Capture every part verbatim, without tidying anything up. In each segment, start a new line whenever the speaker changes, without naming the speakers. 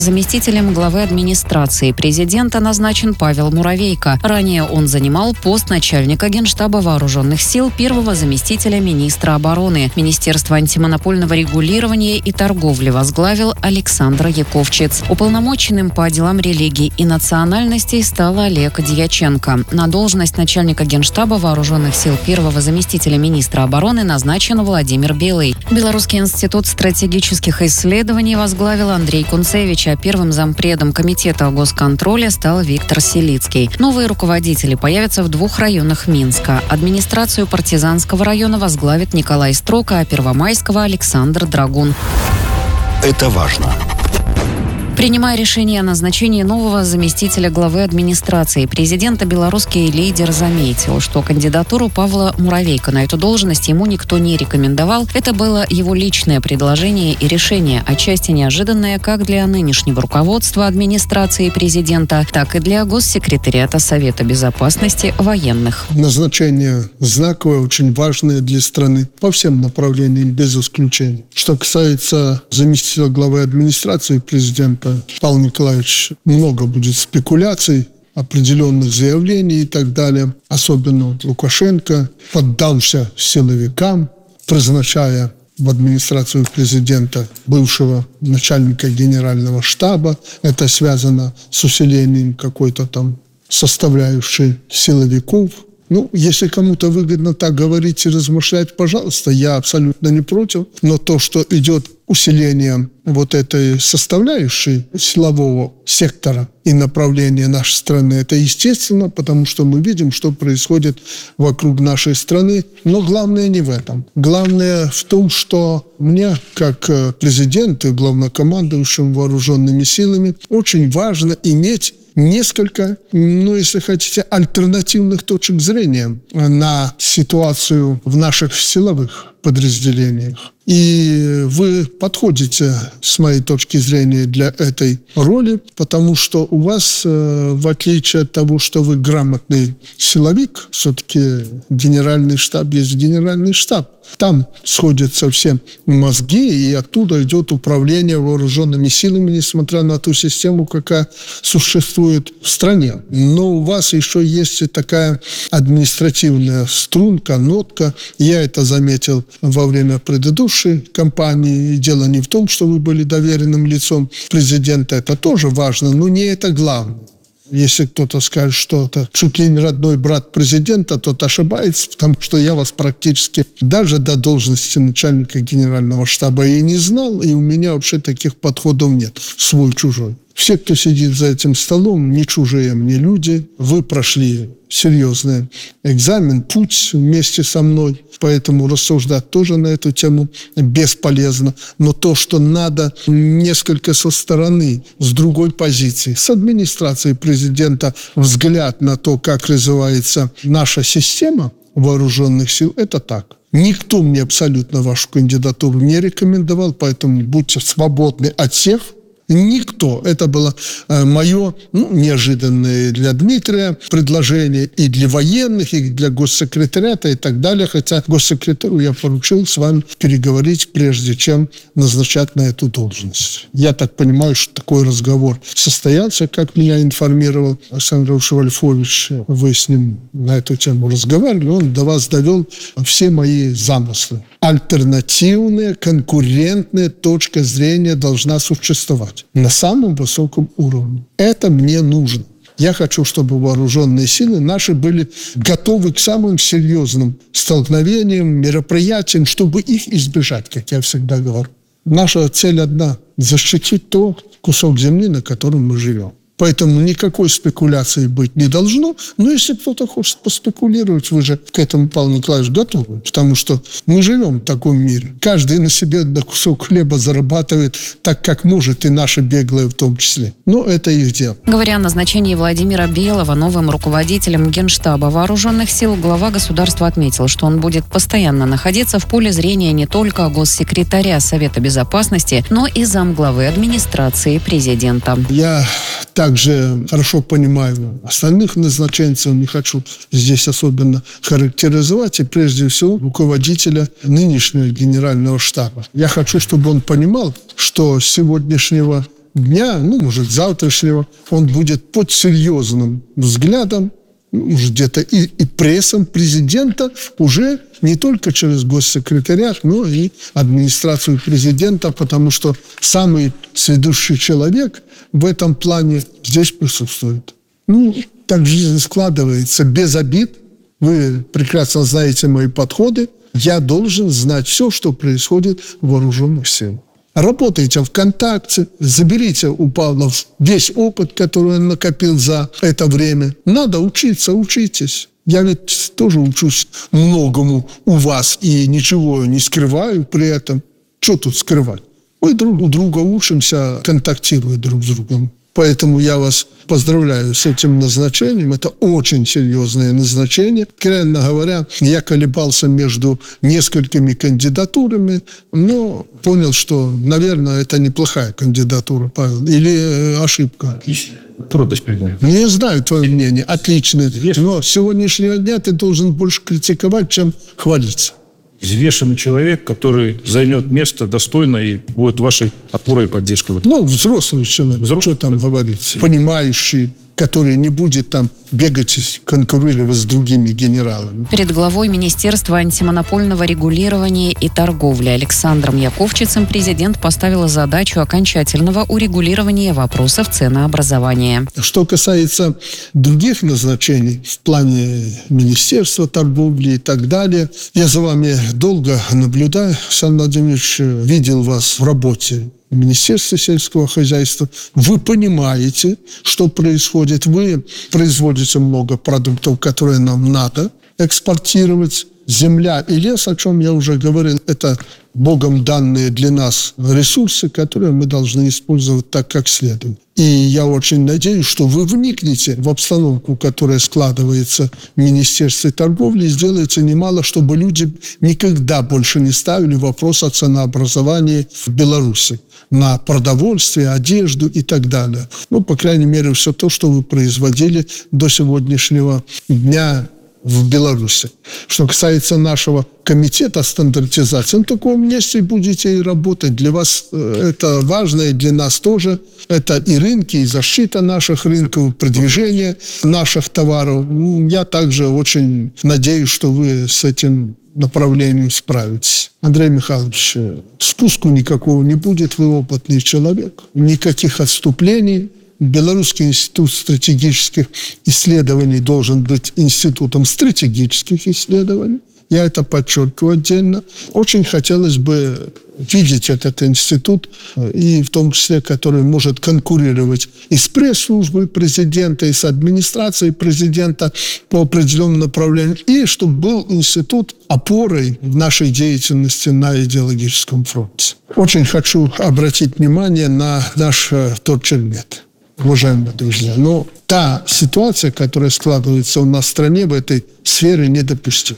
Заместителем главы администрации президента назначен Павел Муравейко. Ранее он занимал пост начальника Генштаба Вооруженных сил, первого заместителя министра обороны. Министерство антимонопольного регулирования и торговли возглавил Александр Яковчиц. Уполномоченным по делам религии и национальностей стал Олег Дьяченко. На должность начальника Генштаба Вооруженных сил, первого заместителя министра обороны назначен Владимир Белый. Белорусский институт стратегических исследований возглавил Андрей Кунцевич, а первым зампредом комитета госконтроля стал Виктор Селицкий. Новые руководители появятся в двух районах Минска. Администрацию Партизанского района возглавит Николай Строка, а Первомайского – Александр Драгун.
Это важно.
Принимая решение о назначении нового заместителя главы администрации президента, белорусский лидер заметил, что кандидатуру Павла Муравейко на эту должность ему никто не рекомендовал. Это было его личное предложение и решение, отчасти неожиданное как для нынешнего руководства администрации президента, так и для госсекретариата Совета безопасности военных.
Назначение знаковое, очень важное для страны по всем направлениям, без исключения. Что касается заместителя главы администрации президента, Павел Николаевич, много будет спекуляций, определенных заявлений и так далее. Особенно вот Лукашенко поддался силовикам, призначая в администрацию президента бывшего начальника генерального штаба. Это связано с усилением какой-то там составляющей силовиков. Ну, если кому-то выгодно так говорить и размышлять, пожалуйста, я абсолютно не против. Но то, что идет усиление вот этой составляющей силового сектора и направления нашей страны, это естественно, потому что мы видим, что происходит вокруг нашей страны. Но главное не в этом. Главное в том, что мне, как президенту и главнокомандующему вооруженными силами, очень важно иметь несколько, ну, если хотите, альтернативных точек зрения на ситуацию в наших силовых подразделениях. И вы подходите, с моей точки зрения, для этой роли, потому что у вас, в отличие от того, что вы грамотный силовик, все-таки генеральный штаб есть генеральный штаб. Там сходятся все мозги, и оттуда идет управление вооруженными силами, несмотря на ту систему, какая существует в стране. Но у вас еще есть и такая административная струнка, нотка. Я это заметил во время предыдущей кампании. И дело не в том, что вы были доверенным лицом президента. Это тоже важно, но не это главное. Если кто-то скажет, что это чуть ли не родной брат президента, тот ошибается, потому что я вас практически даже до должности начальника генерального штаба и не знал, и у меня вообще таких подходов нет, свой-чужой. Все, кто сидит за этим столом, не чужие мне люди. Вы прошли серьезный экзамен, путь вместе со мной. Поэтому рассуждать тоже на эту тему бесполезно. Но то, что надо несколько со стороны, с другой позиции, с администрацией президента, взгляд на то, как развивается наша система вооруженных сил, это так. Никто мне абсолютно вашу кандидатуру не рекомендовал, поэтому будьте свободны от всех. Никто. Это было э, мое, ну, неожиданное для Дмитрия предложение и для военных, и для госсекретариата и так далее. Хотя госсекретарю я поручил с вами переговорить, прежде чем назначать на эту должность. Я так понимаю, что такой разговор состоялся, как меня информировал Александр Вольфович. Вы с ним на эту тему разговаривали. Он до вас довел все мои замыслы. Альтернативная, конкурентная точка зрения должна существовать на самом высоком уровне. Это мне нужно. Я хочу, чтобы вооруженные силы наши были готовы к самым серьезным столкновениям, мероприятиям, чтобы их избежать, как я всегда говорю. Наша цель одна – защитить тот кусок земли, на котором мы живем. Поэтому никакой спекуляции быть не должно. Но если кто-то хочет поспекулировать, вы же к этому, Павел Николаевич, готовы. Потому что мы живем в таком мире. Каждый на себе на кусок хлеба зарабатывает так, как может, и наши беглые в том числе. Но это их дело.
Говоря о назначении Владимира Белого новым руководителем Генштаба Вооруженных сил, глава государства отметил, что он будет постоянно находиться в поле зрения не только госсекретаря Совета безопасности, но и замглавы администрации президента.
Я также хорошо понимаю остальных назначенцев, не хочу здесь особенно характеризовать, и прежде всего руководителя нынешнего генерального штаба. Я хочу, чтобы он понимал, что с сегодняшнего дня, ну, может, завтрашнего, он будет под серьезным взглядом, может, где-то и, и прессом президента уже не только через госсекретариат, но и администрацию президента, потому что самый сведущий человек в этом плане здесь присутствует. Ну, так жизнь складывается, без обид. Вы прекрасно знаете мои подходы. Я должен знать все, что происходит в вооруженных силах. Работайте ВКонтакте, заберите у Павла весь опыт, который он накопил за это время. Надо учиться, учитесь. Я ведь тоже учусь многому у вас и ничего не скрываю при этом. Что тут скрывать? Мы друг у друга учимся, контактируя друг с другом. Поэтому я вас поздравляю с этим назначением. Это очень серьезное назначение. Откровенно говоря, я колебался между несколькими кандидатурами, но понял, что, наверное, это неплохая кандидатура, Павел. Или э, ошибка.
Отлично. Трудность передаю.
Не знаю твое мнение. Отлично. Но с сегодняшнего дня ты должен больше критиковать, чем хвалиться.
Взвешенный человек, который займет место достойно и будет вашей опорой и поддержкой.
Ну, взрослый человек,
Взрослый.
Что там говорить, понимающий, который не будет там бегать, конкурировать с другими генералами.
Перед главой Министерства антимонопольного регулирования и торговли Александром Яковчицем президент поставил задачу окончательного урегулирования вопросов ценообразования.
Что касается других назначений в плане Министерства торговли и так далее, я за вами долго наблюдаю. Александр Владимирович, видел вас в работе в Министерстве сельского хозяйства. Вы понимаете, что происходит. Вы производите много продуктов, которые нам надо экспортировать. Земля и лес, о чем я уже говорил, это Богом данные для нас ресурсы, которые мы должны использовать так, как следует. И я очень надеюсь, что вы вникнете в обстановку, которая складывается в Министерстве торговли, и сделаете немало, чтобы люди никогда больше не ставили вопрос о ценообразовании в Беларуси на продовольствие, одежду и так далее. Ну, по крайней мере, все то, что вы производили до сегодняшнего дня в Беларуси. Что касается нашего комитета стандартизации, на таком месте будете и работать. Для вас это важно, и для нас тоже. Это и рынки, и защита наших рынков, продвижение наших товаров. Я также очень надеюсь, что вы с этим направлением справитесь. Андрей Михайлович, спуску никакого не будет, вы опытный человек. Никаких отступлений. Белорусский институт стратегических исследований должен быть институтом стратегических исследований. Я это подчеркиваю отдельно. Очень хотелось бы видеть этот институт, и в том числе, который может конкурировать и с пресс-службой президента, и с администрацией президента по определенным направлениям, и чтобы был институт опорой в нашей деятельности на идеологическом фронте. Очень хочу обратить внимание на наш торчермет. Уважаемые друзья, но та ситуация, которая складывается у нас в стране в этой сфере, недопустима.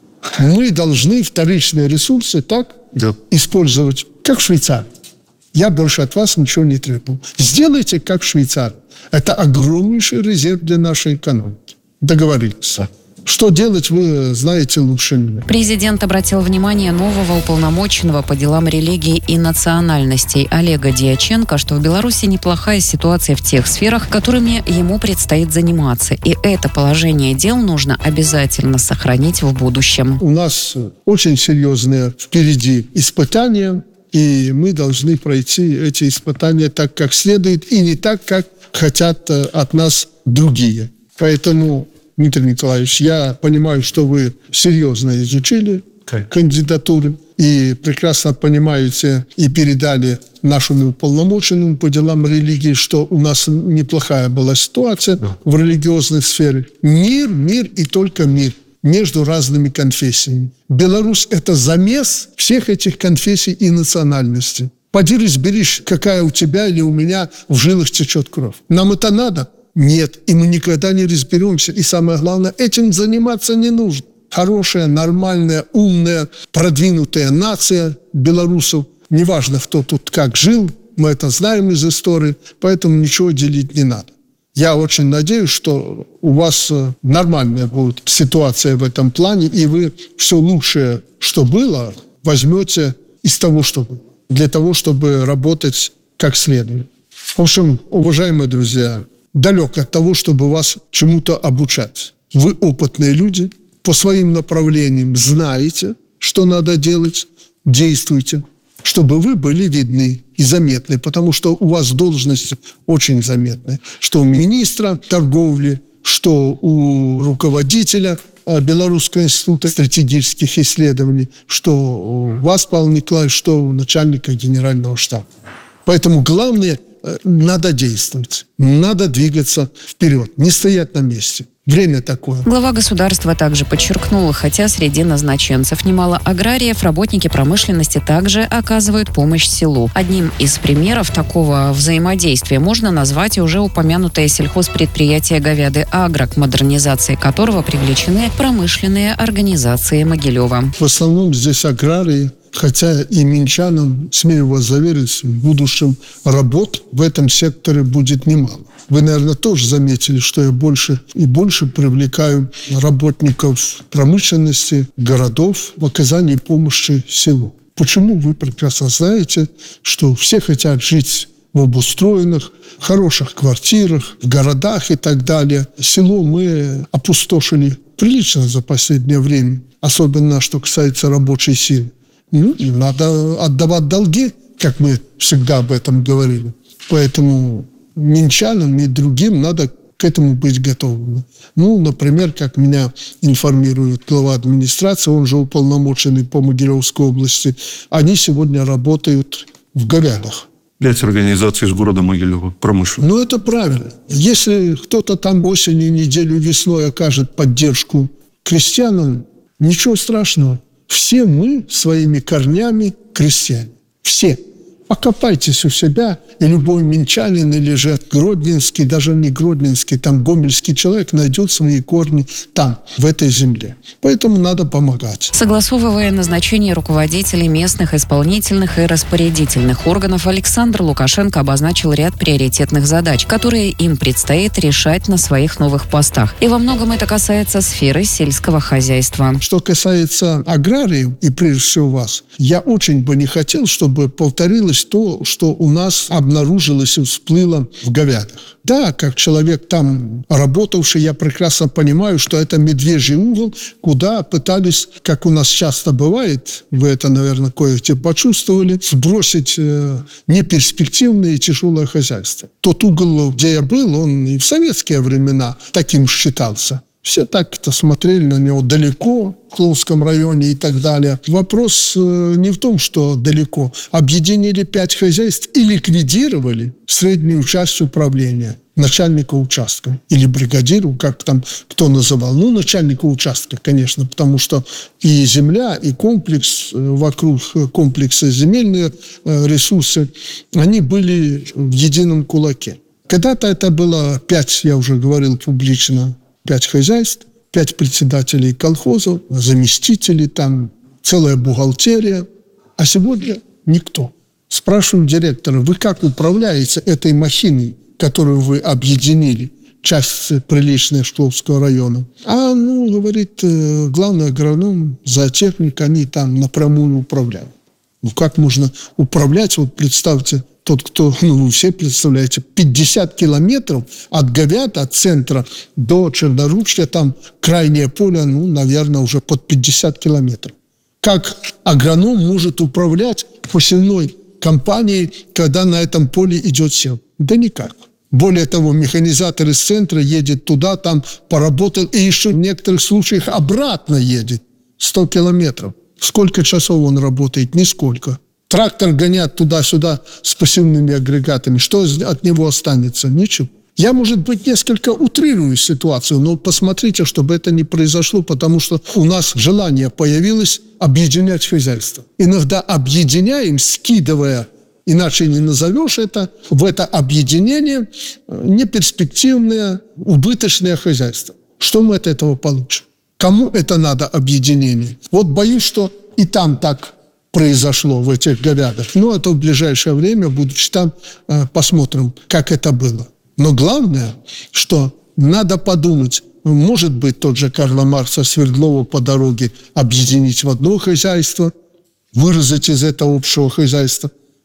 Мы должны вторичные ресурсы так да. использовать, как в Швейцарии. Я больше от вас ничего не требую. Сделайте, как в Швейцарии. Это огромнейший резерв для нашей экономики. Договорились. Что делать, вы знаете лучше меня.
Президент обратил внимание нового уполномоченного по делам религии и национальностей Олега Дьяченко, что в Беларуси неплохая ситуация в тех сферах, которыми ему предстоит заниматься. И это положение дел нужно обязательно сохранить в будущем.
У нас очень серьезные впереди испытания, и мы должны пройти эти испытания так, как следует, и не так, как хотят от нас другие. Поэтому... Дмитрий Николаевич, я понимаю, что вы серьезно изучили okay. кандидатуры и прекрасно понимаете и передали нашему уполномоченному по делам религии, что у нас неплохая была ситуация yeah. в религиозной сфере. Мир, мир и только мир между разными конфессиями. Беларусь – это замес всех этих конфессий и национальностей. Поди разберись, какая у тебя или у меня в жилах течет кровь. Нам это надо? Нет, и мы никогда не разберемся. И самое главное, этим заниматься не нужно. Хорошая, нормальная, умная, продвинутая нация белорусов. Неважно, кто тут как жил, мы это знаем из истории, поэтому ничего делить не надо. Я очень надеюсь, что у вас нормальная будет ситуация в этом плане, и вы все лучшее, что было, возьмете из того, что было, для того, чтобы работать как следует. В общем, уважаемые друзья, далек от того, чтобы вас чему-то обучать. Вы опытные люди, по своим направлениям знаете, что надо делать, действуйте, чтобы вы были видны и заметны, потому что у вас должности очень заметны. Что у министра торговли, что у руководителя Белорусского института стратегических исследований, что у вас, Павел Николаевич, что у начальника генерального штаба. Поэтому главное, надо действовать, надо двигаться вперед, не стоять на месте. Время такое.
Глава государства также подчеркнул, хотя среди назначенцев немало аграриев, работники промышленности также оказывают помощь селу. Одним из примеров такого взаимодействия можно назвать и уже упомянутое сельхозпредприятие «Говяды Агро», к модернизации которого привлечены промышленные организации Могилева.
В основном здесь аграрии, хотя и минчанам, смею вас заверить, в будущем работ в этом секторе будет немало. Вы, наверное, тоже заметили, что я больше и больше привлекаю работников промышленности, городов в оказании помощи селу. Почему? Вы прекрасно знаете, что все хотят жить в обустроенных, хороших квартирах, в городах и так далее. Село мы опустошили прилично за последнее время, особенно что касается рабочей силы. Ну, надо отдавать долги, как мы всегда об этом говорили. Поэтому минчанам и другим надо к этому быть готовым. Ну, например, как меня информирует глава администрации, он же уполномоченный по Могилевской области, они сегодня работают в Говядах.
Пять организаций из города Могилева, промышленных.
Ну, это правильно. Если кто-то там осенью, неделю, весной окажет поддержку крестьянам, ничего страшного. Все мы своими корнями крестьяне. Все. Покопайтесь у себя, и любой минчанин или же гродненский, даже не гродненский, там гомельский человек найдет свои корни там, в этой земле. Поэтому надо помогать.
Согласовывая назначение руководителей местных исполнительных и распорядительных органов, Александр Лукашенко обозначил ряд приоритетных задач, которые им предстоит решать на своих новых постах. И во многом это касается сферы сельского хозяйства.
Что касается аграриев, и прежде всего вас, я очень бы не хотел, чтобы повторилось то, что у нас обнаружилось и всплыло в Говядах. Да, как человек там работавший, я прекрасно понимаю, что это медвежий угол, куда пытались, как у нас часто бывает, вы это, наверное, кое-где почувствовали, сбросить э, неперспективное и тяжелое хозяйство. Тот угол, где я был, он и в советские времена таким считался. Все так-то смотрели на него далеко, в Кловском районе и так далее. Вопрос э, не в том, что далеко. Объединили пять хозяйств и ликвидировали среднюю часть управления начальника участка или бригадиру, как там кто называл. Ну, начальника участка, конечно, потому что и земля, и комплекс, вокруг комплекса земельные э, ресурсы, они были в едином кулаке. Когда-то это было пять, я уже говорил публично, пять хозяйств, пять председателей колхозов, заместителей, там целая бухгалтерия. А сегодня никто. Спрашиваю директора, вы как управляете этой махиной, которую вы объединили, часть приличная Шкловского района? А, ну, говорит, главный агроном, зоотехник, они там напрямую управляют. Ну, как можно управлять, вот представьте, тот, кто, ну, вы все представляете, пятьдесят километров от Говяд, от центра до Черноручья, там крайнее поле, ну, наверное, уже под пятьдесят километров. Как агроном может управлять посевной компанией, когда на этом поле идет сев? Да никак. Более того, механизатор из центра едет туда, там поработал, и еще в некоторых случаях обратно едет. сто километров. Сколько часов он работает? Нисколько. Трактор гонят туда-сюда с посевными агрегатами. Что от него останется? Ничего. Я, может быть, несколько утрирую ситуацию, но посмотрите, чтобы это не произошло, потому что у нас желание появилось объединять хозяйство. Иногда объединяем, скидывая, иначе не назовешь это, в это объединение неперспективное, убыточное хозяйство. Что мы от этого получим? Кому это надо объединение? Вот боюсь, что и там так произошло, в этих Говядах. Но это в ближайшее время, будучи там, посмотрим, как это было. Но главное, что надо подумать, может быть, тот же Карла Маркса Свердлова по дороге объединить в одно хозяйство, вырезать из этого общего хозяйства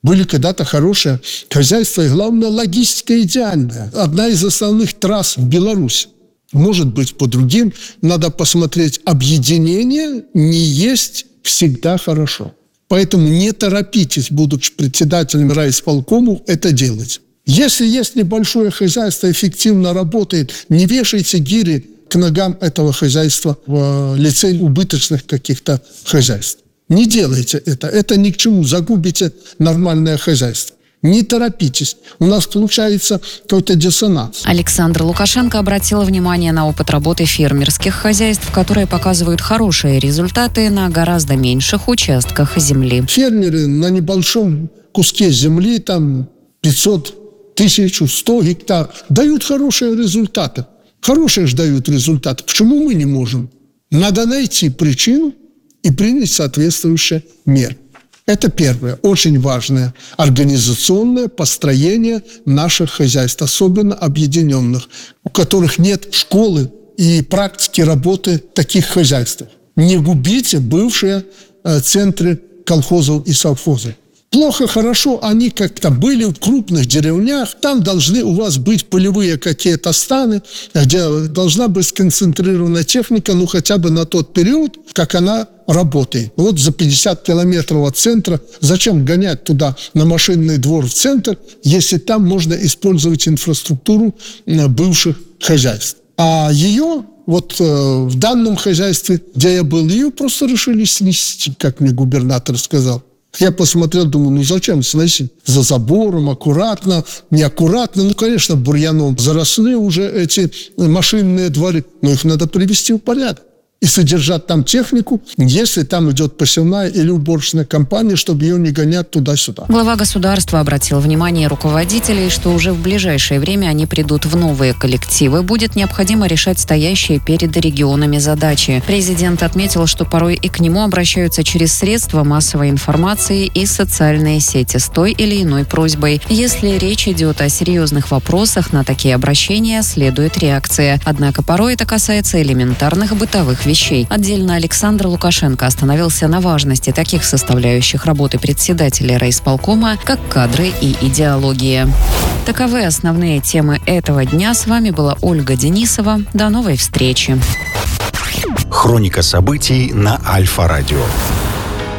Были когда-то хорошие хозяйства, и, главное, логистика идеальная. Одна из основных трасс в Беларуси. Может быть, по другим. Надо посмотреть. Объединение не есть всегда хорошо. Поэтому не торопитесь, будучи председателем райисполкому, это делать. Если есть небольшое хозяйство, эффективно работает, не вешайте гири к ногам этого хозяйства в лице убыточных каких-то хозяйств. Не делайте это. Это ни к чему. Загубите нормальное хозяйство. Не торопитесь. У нас получается какой-то диссонанс.
Александр Лукашенко обратил внимание на опыт работы фермерских хозяйств, которые показывают хорошие результаты на гораздо меньших участках земли.
Фермеры на небольшом куске земли, там пятьсот, тысячу, сто гектар, дают хорошие результаты. Хорошие же дают результаты. Почему мы не можем? Надо найти причину и принять соответствующие меры. Это первое, очень важное, организационное построение наших хозяйств, особенно объединенных, у которых нет школы и практики работы в таких хозяйствах. Не губите бывшие э, центры колхозов и совхозов. Плохо, хорошо, они как-то были в крупных деревнях, там должны у вас быть полевые какие-то станы, где должна быть сконцентрирована техника, ну хотя бы на тот период, как она работает. Вот за пятьдесят километров от центра, зачем гонять туда на машинный двор в центр, если там можно использовать инфраструктуру бывших хозяйств. А ее, вот э, в данном хозяйстве, где я был, ее просто решили снести, как мне губернатор сказал. Я посмотрел, думаю, ну зачем сносить? За забором, аккуратно, неаккуратно. Ну, конечно, бурьяном заросли уже эти машинные дворы, но их надо привести в порядок. И содержать там технику, если там идет посевная или уборочная кампания, чтобы ее не гонять туда-сюда.
Глава государства обратил внимание руководителей, что уже в ближайшее время они придут в новые коллективы. Будет необходимо решать стоящие перед регионами задачи. Президент отметил, что порой и к нему обращаются через средства массовой информации и социальные сети с той или иной просьбой. Если речь идет о серьезных вопросах, на такие обращения следует реакция. Однако порой это касается элементарных бытовых вещей. вещей. Отдельно Александр Лукашенко остановился на важности таких составляющих работы председателя райисполкома, как кадры и идеология. Таковы основные темы этого дня. С вами была Ольга Денисова. До новой встречи.
Хроника событий на Альфа-радио.